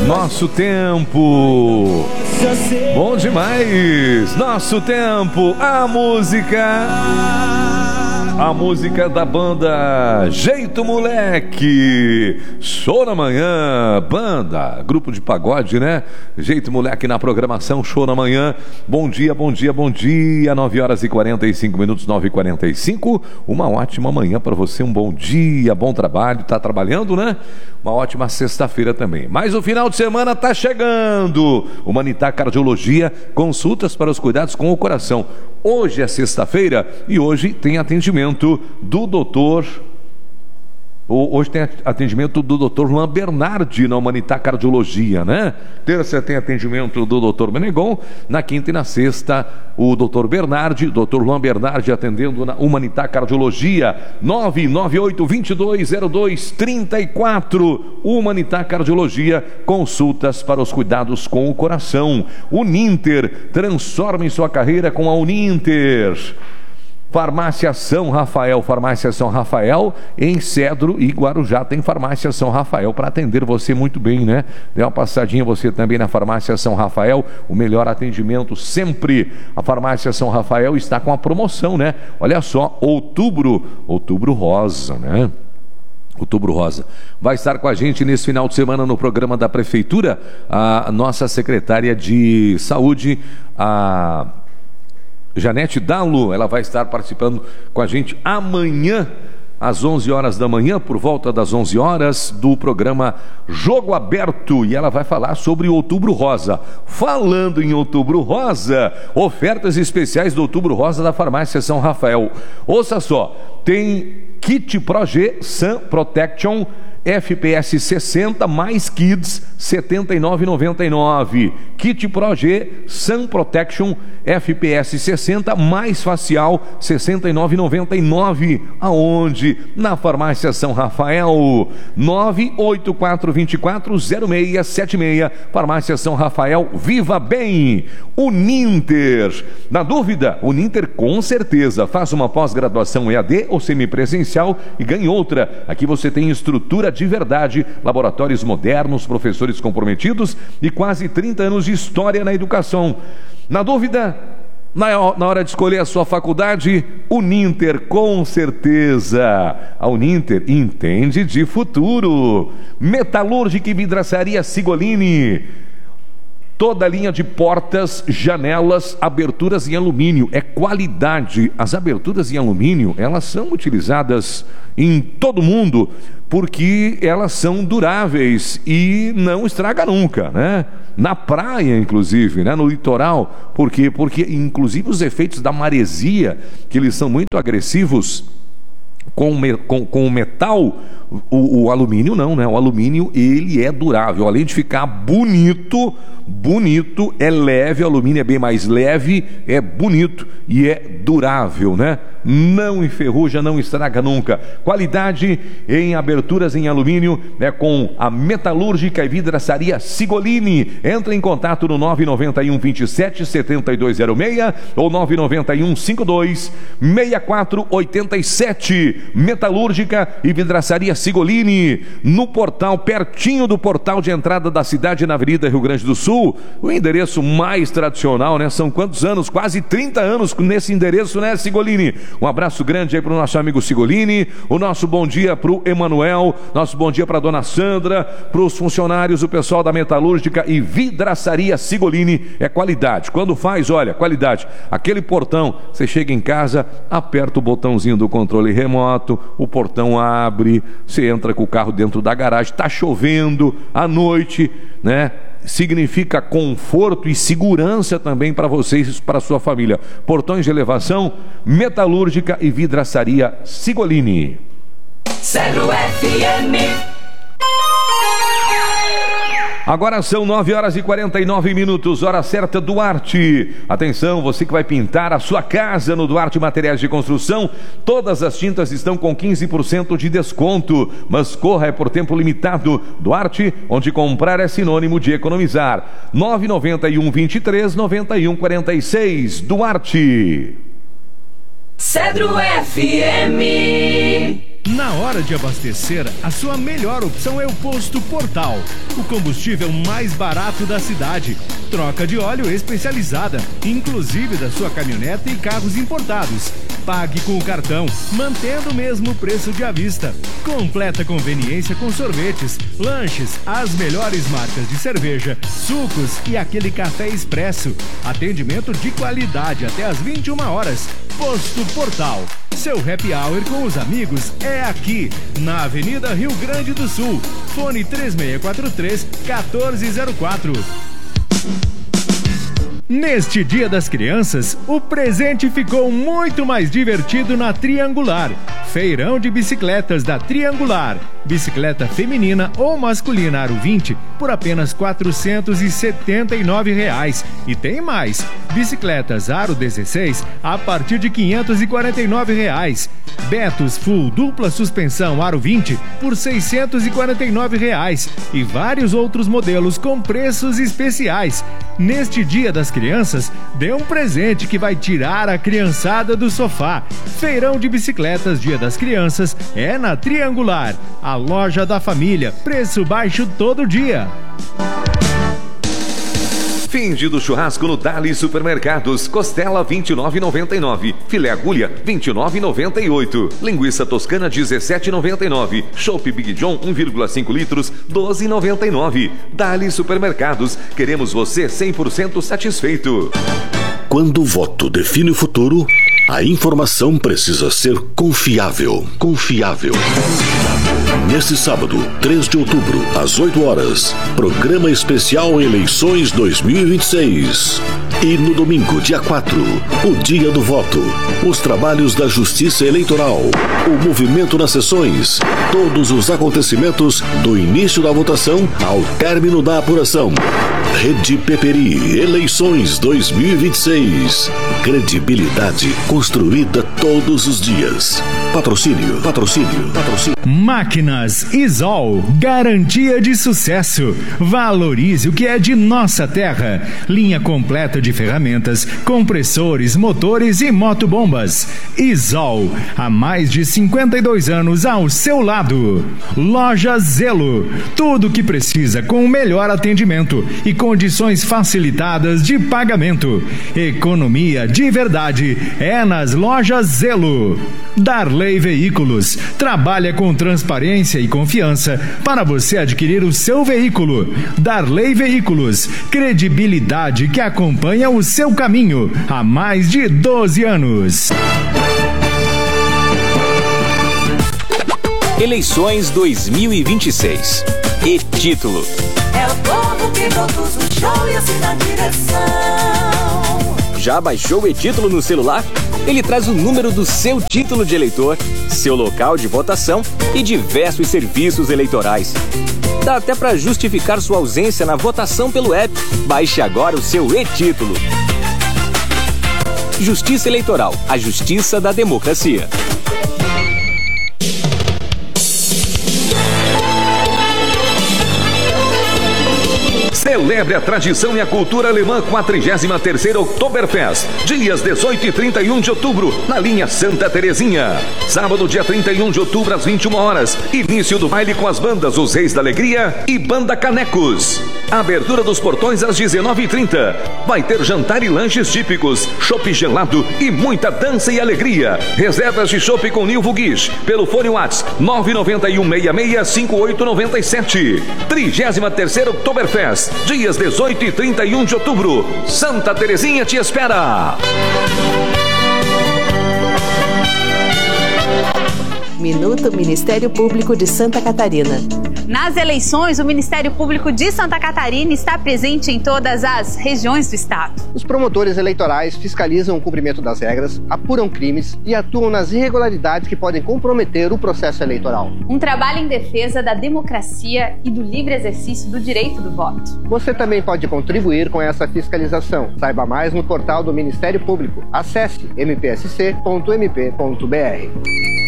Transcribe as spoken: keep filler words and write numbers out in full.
Nosso tempo. Bom demais. Nosso tempo. A música. A música da banda Jeito Moleque. Show na manhã. Banda, grupo de pagode, né? Jeito Moleque na programação. Show na manhã. Bom dia, bom dia, bom dia. nove horas e quarenta e cinco minutos, nove e quarenta e cinco. Uma ótima manhã para você. Um bom dia, bom trabalho. Tá trabalhando, né? Uma ótima sexta-feira também. Mas o final de semana tá chegando. Humanitar Cardiologia, consultas para os cuidados com o coração. Hoje é sexta-feira e hoje tem atendimento do doutor... Hoje tem atendimento do doutor Luan Bernardi na Humanitar Cardiologia, né? Terça tem atendimento do doutor Menegon. Na quinta e na sexta, o doutor Bernardi, doutor Luan Bernardi atendendo na Humanitar Cardiologia. nove nove oito, dois dois zero dois, três quatro. Humanitar Cardiologia, consultas para os cuidados com o coração. Uninter, transforme sua carreira com a Uninter. Farmácia São Rafael, Farmácia São Rafael, em Cedro e Guarujá tem Farmácia São Rafael para atender você muito bem, né? Dê uma passadinha você também na Farmácia São Rafael, o melhor atendimento sempre. A Farmácia São Rafael está com a promoção, né? Olha só, outubro, outubro rosa, né? Outubro Rosa. Vai estar com a gente nesse final de semana no programa da Prefeitura a nossa secretária de Saúde, a Janete Dalo. Ela vai estar participando com a gente amanhã, às onze horas da manhã, por volta das onze horas, do programa Jogo Aberto. E ela vai falar sobre Outubro Rosa. Falando em Outubro Rosa, ofertas especiais do Outubro Rosa da Farmácia São Rafael. Ouça só, tem Kit Proge Sun Protection F P S sessenta mais Kids setenta e nove reais e noventa e nove centavos. Kit Proge Sun Protection F P S sessenta mais facial sessenta e nove reais e noventa e nove centavos. Aonde? Na Farmácia São Rafael. nove oito quatro dois quatro zero seis sete seis. Farmácia São Rafael. Viva bem. Uninter. Na dúvida, Uninter com certeza. Faça uma pós-graduação E A D ou semipresencial e ganhe outra. Aqui você tem estrutura de verdade, laboratórios modernos, professores comprometidos e quase trinta anos de história na educação. Na dúvida, na, na hora de escolher a sua faculdade, Uninter com certeza. A Uninter entende de futuro. Metalúrgica e Vidraçaria Sigolini. Toda a linha de portas, janelas, aberturas em alumínio. É qualidade. As aberturas em alumínio, elas são utilizadas em todo o mundo porque elas são duráveis e não estraga nunca, né? Na praia, inclusive, né? No litoral. Por quê? Porque, inclusive, os efeitos da maresia, que eles são muito agressivos com, com, com o metal, o, o alumínio não, né? O alumínio, ele é durável. Além de ficar bonito, bonito, é leve, o alumínio é bem mais leve, é bonito e é durável, né? Não enferruja, não estraga nunca. Qualidade em aberturas em alumínio, né, com a Metalúrgica e Vidraçaria Sigolini. Entra em contato no nove nove um, vinte e sete, setenta e dois zero seis ou nove nove um, cinquenta e dois, sessenta e quatro oitenta e sete. Metalúrgica e Vidraçaria Sigolini, no portal, pertinho do portal de entrada da cidade, na Avenida Rio Grande do Sul. O endereço mais tradicional, né? São quantos anos? Quase trinta anos nesse endereço, né, Sigolini? Um abraço grande aí para o nosso amigo Sigolini, o nosso bom dia para o Emanuel, nosso bom dia para a dona Sandra, para os funcionários, o pessoal da Metalúrgica e Vidraçaria Sigolini. É qualidade. Quando faz, olha, qualidade. Aquele portão, você chega em casa, aperta o botãozinho do controle remoto, o portão abre, você entra com o carro dentro da garagem, está chovendo à noite, né? Significa conforto e segurança também para vocês e para a sua família. Portões de elevação, Metalúrgica e Vidraçaria Sigolini. Zero F M. Agora são nove horas e quarenta e nove minutos, hora certa, Duarte. Atenção, você que vai pintar a sua casa no Duarte Materiais de Construção, todas as tintas estão com quinze por cento de desconto, mas corra, é por tempo limitado. Duarte, onde comprar é sinônimo de economizar. nove nove um, vinte e três, noventa e um, quarenta e seis. Duarte. Cedro F M. Na hora de abastecer, a sua melhor opção é o Posto Portal, o combustível mais barato da cidade. Troca de óleo especializada, inclusive da sua caminhonete e carros importados. Pague com o cartão, mantendo o mesmo preço de à vista. Completa conveniência com sorvetes, lanches, as melhores marcas de cerveja, sucos e aquele café expresso. Atendimento de qualidade até às vinte e uma horas. Posto Portal. Seu happy hour com os amigos é aqui, na Avenida Rio Grande do Sul. Fone três seis quatro três, um quatro zero quatro. Neste Dia das Crianças, o presente ficou muito mais divertido na Triangular. Feirão de bicicletas da Triangular. Bicicleta feminina ou masculina aro vinte por apenas quatrocentos e setenta e nove reais. E tem mais. Bicicletas aro dezesseis a partir de quinhentos e quarenta e nove reais. Betos Full dupla suspensão aro vinte por seiscentos e quarenta e nove reais. E vários outros modelos com preços especiais. Neste Dia das Crianças, dê um presente que vai tirar a criançada do sofá. Feirão de bicicletas Dia das Crianças é na Triangular, a loja da família. Preço baixo todo dia. Fim de do churrasco no Dali Supermercados. Costela vinte e nove reais e noventa e nove centavos. Filé agulha vinte e nove reais e noventa e oito centavos. Linguiça toscana dezessete reais e noventa e nove centavos. Chopp Big John um vírgula cinco litros doze reais e noventa e nove centavos. Dali Supermercados. Queremos você cem por cento satisfeito. Quando o voto define o futuro, a informação precisa ser confiável. Confiável. Neste sábado, três de outubro, às oito horas, programa especial Eleições dois mil e vinte e seis. E no domingo, dia quatro, o dia do voto, os trabalhos da Justiça Eleitoral, o movimento nas sessões, todos os acontecimentos do início da votação ao término da apuração. Rede Peperi, Eleições dois mil e vinte e seis. Credibilidade construída todos os dias. Patrocínio, patrocínio, patrocínio. Máquinas Isol, garantia de sucesso. Valorize o que é de nossa terra. Linha completa de ferramentas, compressores, motores e motobombas. Isol, há mais de cinquenta e dois anos ao seu lado. Loja Zelo, tudo o que precisa com o melhor atendimento e condições facilitadas de pagamento. Economia de verdade é nas lojas Zelo. Darley Veículos trabalha com transparência e confiança para você adquirir o seu veículo. Darley Veículos, credibilidade que acompanha o seu caminho há mais de doze anos. Eleições dois mil e vinte e seis. E título: É o povo que produz o show e assina a direção. Já baixou o e-título no celular? Ele traz o número do seu título de eleitor, seu local de votação e diversos serviços eleitorais. Dá até para justificar sua ausência na votação pelo app. Baixe agora o seu e-título. Justiça Eleitoral, a justiça da democracia. Celebre a tradição e a cultura alemã com a trigésima terceira Oktoberfest. Dias dezoito e trinta e um de outubro, na linha Santa Terezinha. Sábado, dia trinta e um de outubro, às vinte e uma horas. Início do baile com as bandas Os Reis da Alegria e Banda Canecos. Abertura dos portões às dezenove e trinta. Vai ter jantar e lanches típicos, chopp gelado e muita dança e alegria. Reservas de chopp com Nilvo Guiz pelo fone WhatsApp nove nove um seis seis cinco oito nove sete. trigésima terceira Oktoberfest. Dias dezoito e trinta e um de outubro. Santa Terezinha te espera. Minuto Ministério Público de Santa Catarina. Nas eleições, o Ministério Público de Santa Catarina está presente em todas as regiões do estado. Os promotores eleitorais fiscalizam o cumprimento das regras, apuram crimes e atuam nas irregularidades que podem comprometer o processo eleitoral. Um trabalho em defesa da democracia e do livre exercício do direito do voto. Você também pode contribuir com essa fiscalização. Saiba mais no portal do Ministério Público. Acesse m p s c ponto m p ponto b r.